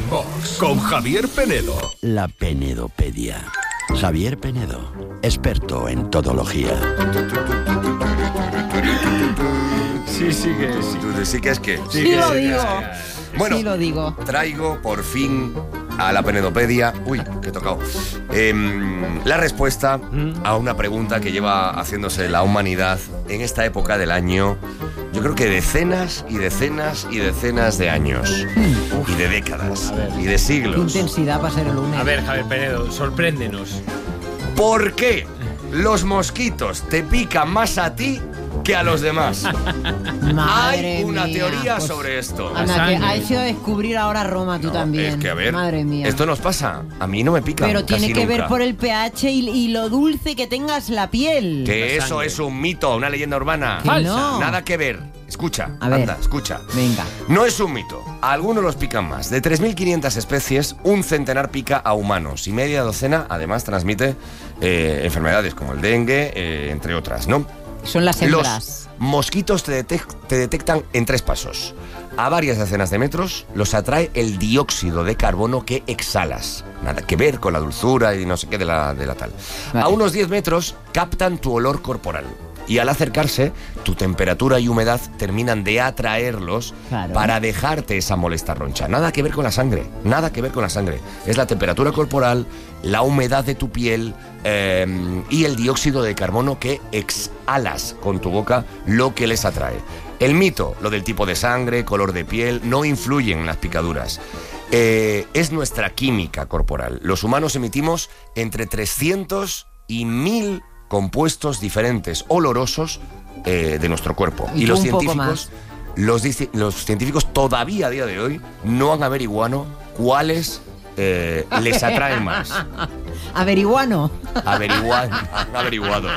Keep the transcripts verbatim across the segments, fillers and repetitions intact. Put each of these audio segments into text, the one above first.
Box con Javier Penedo. La Penedopedia. Javier Penedo, experto en todología. Sí, sí que sí. ¿Tú sí que es que? Sí, sí lo digo. Bueno, sí lo digo. Traigo por fin a la Penedopedia, uy, que he tocado, eh, la respuesta a una pregunta que lleva haciéndose la humanidad en esta época del año, yo creo que decenas y decenas y decenas de años, y de décadas, y de Qué siglos. intensidad para ser el lunes. A ver, Javier Penedo, sorpréndenos. ¿Por qué los mosquitos te pican más a ti que a los demás? Madre Hay una mía, teoría pues, sobre esto. Anda, que sangre. has ido a descubrir ahora Roma tú No, también. Es que a ver, Madre mía. esto nos pasa. A mí no me pica. Pero tiene casi que nunca. ver por el pH y, y lo dulce que tengas la piel. Que La eso sangre. es un mito, una leyenda urbana. Que no. Nada que ver. Escucha, A ver. anda, escucha. Venga. No es un mito. A algunos los pican más. De tres mil quinientas especies, un centenar pica a humanos. Y media docena, además, transmite eh, enfermedades como el dengue, eh, entre otras, ¿no? Son las hembras. Los mosquitos te, detec- te detectan en tres pasos. A varias decenas de metros los atrae el dióxido de carbono que exhalas. Nada que ver con la dulzura y no sé qué de la, de la tal. Vale. A unos diez metros captan tu olor corporal. Y al acercarse, tu temperatura y humedad terminan de atraerlos Claro. para dejarte esa molesta roncha. Nada que ver con la sangre, nada que ver con la sangre. Es la temperatura corporal, la humedad de tu piel eh, y el dióxido de carbono que exhalas con tu boca lo que les atrae. El mito, lo del tipo de sangre, color de piel, no influyen en las picaduras. Eh, es nuestra química corporal. Los humanos emitimos entre trescientos y mil compuestos diferentes, olorosos, eh, de nuestro cuerpo. Y Y, tú los un poco científicos, los, dici- los científicos todavía a día de hoy no han averiguado cuáles eh, les atraen más. Averiguano. Averiguan, han averiguado.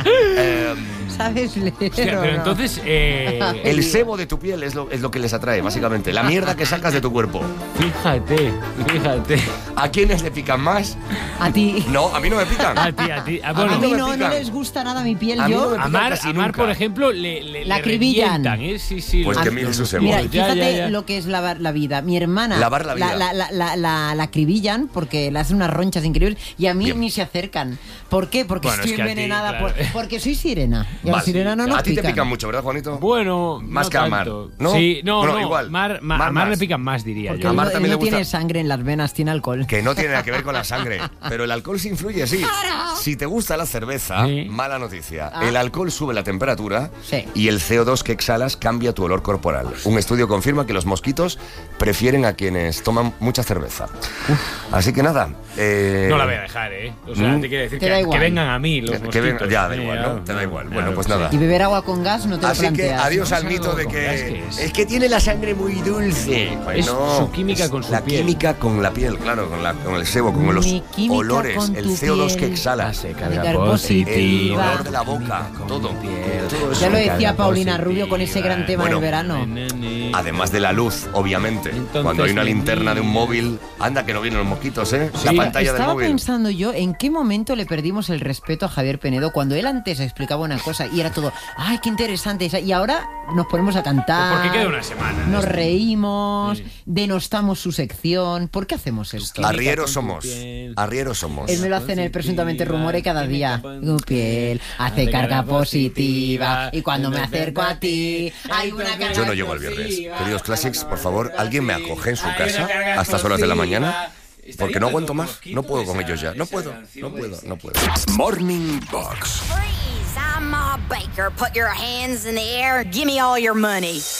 Eh, ¿Sabes leer Hostia, o pero no? entonces, eh, el sebo de tu piel es lo, es lo que les atrae, básicamente. La mierda que sacas de tu cuerpo. fíjate, fíjate. ¿A quiénes le pican más? A ti. No, a mí no me pican. A ti, a ti. Ah, A bueno, mí me no, no pican. les gusta nada mi piel. A mí Yo, no me a pican Mar, casi a Mar, nunca. por ejemplo, le, le, La le acribillan. revientan, ¿eh? Sí, sí. Pues los- que mire su los- sebo. mira, Ya, fíjate ya, ya. lo que es lavar la vida. Mi hermana Lavar la vida. La, la, la, la, la acribillan porque le hacen unas ronchas increíbles y a mí Bien. ni se acercan. ¿Por qué? Porque Bueno, estoy es que a ti, envenenada. claro. por- porque soy sirena. Y a la Vale. sirena no nos A ti te pican. pican mucho, ¿verdad, Juanito? Bueno, Más no que a Mar, tanto. ¿no? Sí, no, Bueno, no, igual. Mar, Mar, Mar a Mar más. le pican más, diría Porque yo. A él Mar no, también él le no tiene gusta. sangre en las venas, tiene alcohol. Que no tiene nada que ver con la sangre. Pero el alcohol sí influye, sí. Si te gusta la cerveza, Sí. mala noticia. Ah. El alcohol sube la temperatura Sí. y el C O dos que exhalas cambia tu olor corporal. Un estudio confirma que los mosquitos prefieren a quienes toman mucha cerveza. Así que nada. eh, No la voy a dejar, ¿eh? O sea, Mm. te quiero decir Te que, da que igual. vengan a mí los Que- que mosquitos. vengan- ya, da Sí, igual, ya, ¿no? Te da igual. Bueno, claro, pues sí. nada. Y beber agua con gas no te Así lo que planteas. adiós al ¿no? mito de ¿Cómo que es que es? es que tiene la sangre muy dulce. Pues Es no, su química es con su la piel. química con la piel, claro, con, la, con el sebo, con los Mi química olores, con el tu C O dos piel. que exhalas, Se De carga cargo el positiva. olor de la boca, todo, todo eso. Ya lo decía Carga Paulina positiva. Rubio con ese gran tema Bueno, del verano. Además de la luz, obviamente. Entonces, Cuando hay una mi- linterna de un móvil, anda que no vienen los mosquitos, ¿eh? La Sí. pantalla del Estaba móvil. pensando yo en qué momento le perdimos el respeto a Javier Penedo cuando él antes explicaba una cosa y era todo, ¡ay, qué interesante! esa", Y ahora nos ponemos a cantar. Pues porque queda una semana. Nos Esto. reímos, Sí. denostamos su sección. ¿Por qué hacemos esto? Arrieros con tu somos. piel. Arrieros somos. Él me lo hace en el presuntamente rumore cada día. Tu piel hace carga positiva y cuando me acerco a ti hay una carga Yo no llego al viernes. Queridos Classics, por favor, ¿alguien me acoge en su casa a estas horas de la mañana? Porque no aguanto más. No puedo con ellos ya. No puedo, no puedo, no puedo. Morning Box. Freeze! I'm Ma Baker. Put your hands in the air. Give me all your money.